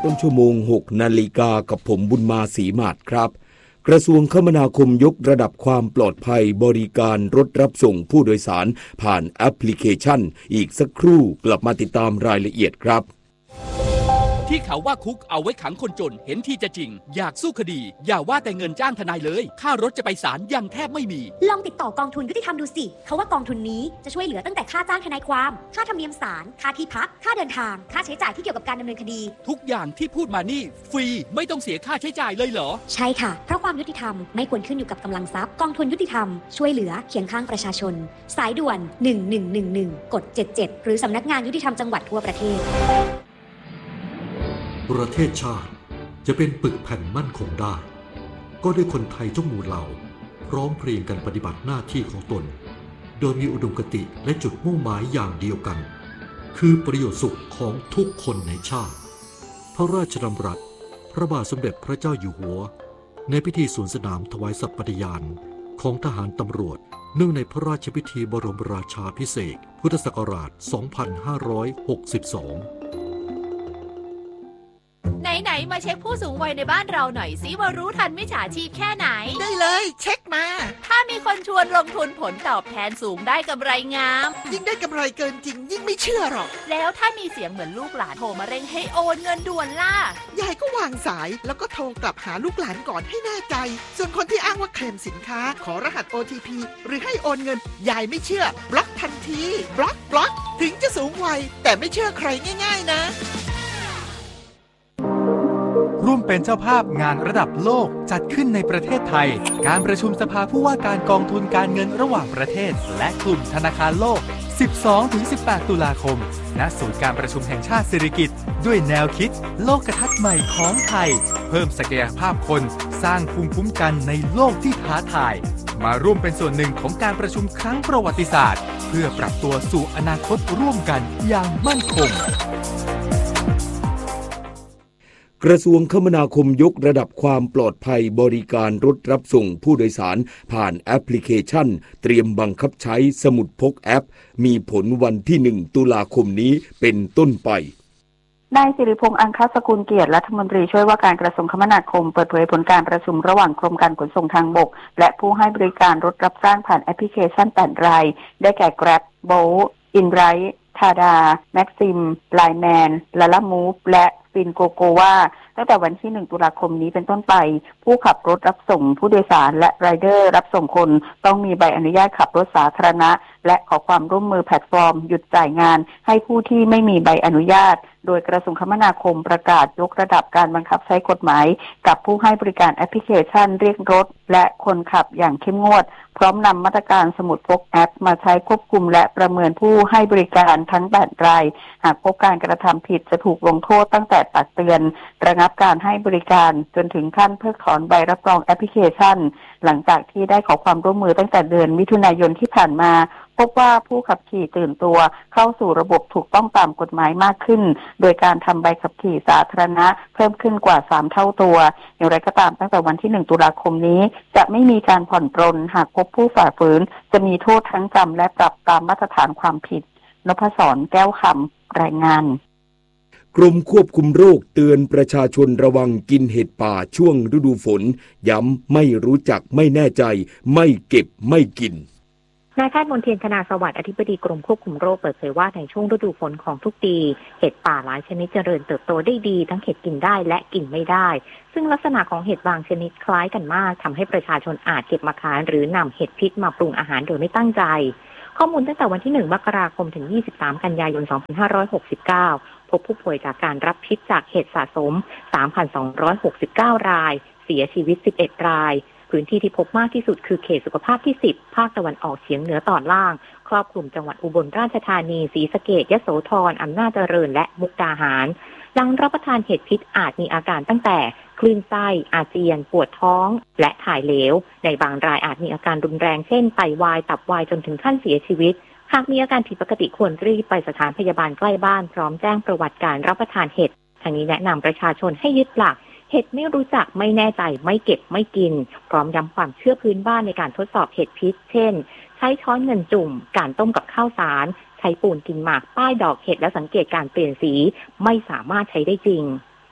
ต้นชั่วโมง 6 นาฬิกากับผมบุญมาศรีมาศครับกระทรวงคมนาคมยกระดับความปลอดภัยบริการรถรับส่งผู้โดยสารผ่านแอปพลิเคชันอีกสักครู่กลับมาติดตามรายละเอียดครับที่เขาว่าคุกเอาไว้ขังคนจนเห็นที่จะจริงอยากสู้คดีอย่าว่าแต่เงินจ้างทนายเลยค่ารถจะไปศาลยังแทบไม่มีลองติดต่อกองทุนยุติธรรมดูสิเขาว่ากองทุนนี้จะช่วยเหลือตั้งแต่ค่าจ้างทนายความค่าธรรมเนียมศาลค่าที่พักค่าเดินทางค่าใช้จ่ายที่เกี่ยวกับการดำเนินคดีทุกอย่างที่พูดมานี่ฟรีไม่ต้องเสียค่าใช้จ่ายเลยเหรอใช่ค่ะเพราะความยุติธรรมไม่ควรขึ้นอยู่กับกำลังทรัพย์กองทุนยุติธรรมช่วยเหลือเคียงข้างประชาชนสายด่วน1111กด77หรือสำนักงานยุติธรรมจังหวัดทั่วประเทศประเทศชาติจะเป็นปึกแผ่นมั่นคงได้ก็ด้วยคนไทยทุกหมู่เหล่าพร้อมเพรียงกันปฏิบัติหน้าที่ของตนโดยมีอุดมคติและจุดมุ่งหมายอย่างเดียวกันคือประโยชน์สุขของทุกคนในชาติพระราชดำรัสพระบาทสมเด็จพระเจ้าอยู่หัวในพิธีสวนสนามถวายสัตย์ปฏิญาณของทหารตำรวจเนื่องในพระราชพิธีบรมราชาภิเษกพุทธศักราช 2562 ไหนๆมาเช็คผู้สูงวัยในบ้านเราหน่อยสิว่ารู้ทันมิจฉาชีพแค่ไหนได้เลยเช็คมาถ้ามีคนชวนลงทุนผลตอบแทนสูงได้กำไรงามยิ่งได้กำไรเกินจริงยิ่งไม่เชื่อหรอกแล้วถ้ามีเสียงเหมือนลูกหลานโทรมาเร่งให้โอนเงินด่วนล่ะยายก็วางสายแล้วก็โทรกลับหาลูกหลานก่อนให้แน่ใจส่วนคนที่อ้างว่าเคลมสินค้าขอรหัส OTP หรือให้โอนเงินยายไม่เชื่อบล็อกทันทีบล็อกถึงจะสูงวัยแต่ไม่เชื่อใครง่ายๆนะร่วมเป็นเจ้าภาพงานระดับโลกจัดขึ้นในประเทศไทยการประชุมสภาผู้ว่าการกองทุนการเงินระหว่างประเทศและกลุ่มธนาคารโลก 12-18 ตุลาคมณศูนย์การประชุมแห่งชาติสิริกิติ์ด้วยแนวคิดโลกทัศน์ใหม่ของไทยเพิ่มศักยภาพคนสร้างภูมิคุ้มกันในโลกที่ท้าทายมาร่วมเป็นส่วนหนึ่งของการประชุมครั้งประวัติศาสตร์เพื่อปรับตัวสู่อนาคตร่วมกันอย่างมั่นคงกระทรวงคมนาคมยกระดับความปลอดภัยบริการรถรับส่งผู้โดยสารผ่านแอปพลิเคชันเตรียมบังคับใช้สมุดพกแอปมีผลวันที่ 1 ตุลาคมนี้เป็นต้นไปนายสิริพงษ์อังคสกุลเกียรติรัฐมนตรีช่วยว่าการกระทรวงคมนาคมเปิดเผยผลการประชุมระหว่างกรมการขนส่งทางบกและผู้ให้บริการรถรับจ้างผ่านแอปพลิเคชัน8 รายได้แก่ Grab, Bolt, InRide, Tada, Maxim, Lineman, Lala Move และฟินโกโกว่าตั้งแต่วันที่ 1 ตุลาคมนี้เป็นต้นไปผู้ขับรถรับส่งผู้โดยสารและไรเดอร์รับส่งคนต้องมีใบอนุญาตขับรถสาธารณะและขอความร่วมมือแพลตฟอร์มหยุดจ่ายงานให้ผู้ที่ไม่มีใบอนุญาตโดยกระทรวงคมนาคมประกาศยกระดับการบังคับใช้กฎหมายกับผู้ให้บริการแอปพลิเคชันเรียกรถและคนขับอย่างเข้มงวดพร้อมนำมาตรการสมุดพกแอปมาใช้ควบคุมและประเมินผู้ให้บริการทั้ง8 รายหากพบการกระทำผิดจะถูกลงโทษตั้งแต่ตักเตือนระงับการให้บริการจนถึงขั้นเพิกถอนใบรับรองแอปพลิเคชันหลังจากที่ได้ขอความร่วมมือตั้งแต่เดือนมิถุนายนที่ผ่านมาพบว่าผู้ขับขี่ตื่นตัวเข้าสู่ระบบถูกต้องตามกฎหมายมากขึ้นโดยการทำใบขับขี่สาธารณะเพิ่มขึ้นกว่า3 เท่าตัวอย่างไรก็ตามตั้งแต่วันที่ 1 ตุลาคมนี้จะไม่มีการผ่อนปรนหากพบผู้ฝ่าฝืนจะมีโทษทั้งจำและปรับตามมาตรฐานความผิดนพศรแก้วคำรายงานกรมควบคุมโรคเตือนประชาชนระวังกินเห็ดป่าช่วงฤดูฝนย้ำไม่รู้จักไม่แน่ใจไม่เก็บไม่กินนายแพทย์มนเทียนคณาสวัสดิ์อธิบดีกรมควบคุมโรคเปิดเผยว่าในช่วงฤดูฝนของทุกปีเห็ดป่าหลายชนิดเจริญเติบโตได้ดีทั้งเห็ดกินได้และกินไม่ได้ซึ่งลักษณะของเห็ดบางชนิดคล้ายกันมากทำให้ประชาชนอาจเก็บมาขายหรือนำเห็ดพิษมาปรุงอาหารโดยไม่ตั้งใจข้อมูลตั้งแต่วันที่ 1 มกราคมถึง 23 กันยายน 2569 พบผู้ป่วยจากการรับพิษจากเห็ดสะสม 3,269 รายเสียชีวิต 11 รายพื้นที่ที่พบมากที่สุดคือเขตสุขภาพที่ 10 ภาคตะวันออกเฉียงเหนือตอนล่างครอบคลุมจังหวัดอุบลราชธานีศรีสะเกษยโสธรอำนาจเจริญและมุกดาหารหลังรับประทานเห็ดพิษอาจมีอาการตั้งแต่คลื่นไส้อาเจียนปวดท้องและถ่ายเหลวในบางรายอาจมีอาการรุนแรงเช่นไตวายตับวายจนถึงขั้นเสียชีวิตหากมีอาการผิดปกติควรรีบไปสถานพยาบาลใกล้บ้านพร้อมแจ้งประวัติการรับประทานเห็ดทางนี้แนะนำประชาชนให้ยึดหลักเห็ดไม่รู้จักไม่แน่ใจไม่เก็บไม่กินพร้อมย้ำความเชื่อพื้นบ้านในการทดสอบเห็ดพิษเช่นใช้ช้อนเงินจุ่มการต้มกับข้าวสารใช้ปูนกินหมากป้ายดอกเห็ดและสังเกตการเปลี่ยนสีไม่สามารถใช้ได้จริง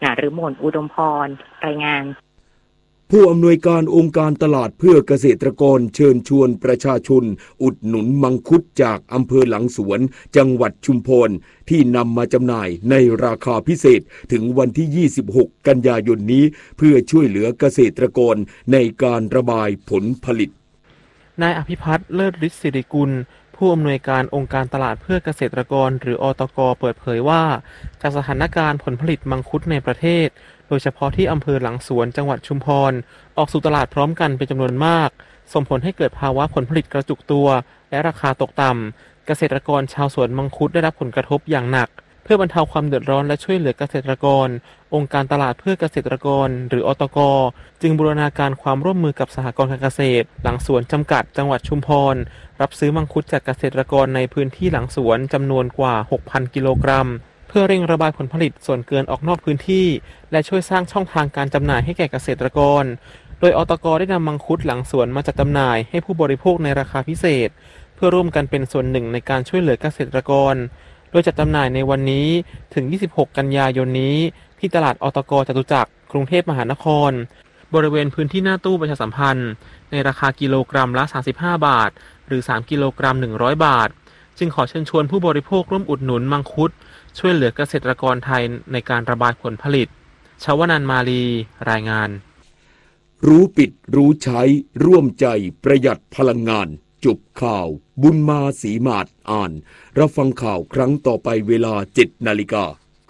ฤมลอุดมพรรายงานผู้อำนวยการองค์การตลาดเพื่อเกษตรกรเชิญชวนประชาชนอุดหนุนมังคุดจากอำเภอหลังสวนจังหวัดชุมพรที่นำมาจำหน่ายในราคาพิเศษถึงวันที่ 26 กันยายนนี้เพื่อช่วยเหลือเกษตรกรในการระบายผลผลิตนายอภิพัฒน์เลิศฤทธิ์สิริกุลผู้อำนวยการองค์การตลาดเพื่อเกษตรกรหรืออตก.เปิดเผยว่าจากสถานการณ์ผลผลิตมังคุดในประเทศโดยเฉพาะที่อำเภอหลังสวนจังหวัดชุมพรออกสู่ตลาดพร้อมกันเป็นจำนวนมากส่งผลให้เกิดภาวะผลผลิตกระจุกตัวและราคาตกต่ำเกษตรกรชาวสวนมังคุดได้รับผลกระทบอย่างหนักเพื่อบรรเทาความเดือดร้อนและช่วยเหลือเกษตรกรองค์การตลาดเพื่อเกษตรกรหรืออตก.จึงบูรณาการความร่วมมือกับสหกรณ์การเกษตรหลังสวนจำกัดจังหวัดชุมพรรับซื้อมังคุดจากเกษตรกรในพื้นที่หลังสวนจำนวนกว่า 6,000 กิโลกรัมเพื่อเร่งระบายผลผลิตส่วนเกินออกนอกพื้นที่และช่วยสร้างช่องทางการจำหน่ายให้แก่เกษตรกรโดยอตก.ได้นำมังคุดหลังสวนมาจัดจำหน่ายให้ผู้บริโภคในราคาพิเศษเพื่อร่วมกันเป็นส่วนหนึ่งในการช่วยเหลือเกษตรกรโดยจัดจำหน่ายในวันนี้ถึง 26 กันยายนนี้ที่ตลาดอตก.จตุจักรกรุงเทพมหานครบริเวณพื้นที่หน้าตู้ประชาสัมพันธ์ในราคากิโลกรัมละ35 บาทหรือ3กิโลกรัม100 บาทจึงขอเชิญชวนผู้บริโภคร่วมอุดหนุนมังคุดช่วยเหลือเกษตรกรไทยในการระบายผลผลิตชวนันท์มาลีรายงานรู้ปิดรู้ใช้ร่วมใจประหยัดพลังงานจบข่าวบุญมาศรีมาศอ่านรับฟังข่าวครั้งต่อไปเวลา 7 นาฬิกา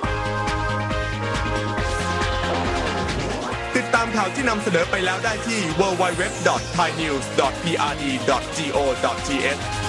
ติดตามข่าวที่นำเสนอไปแล้วได้ที่ www.thainews.prd.go.th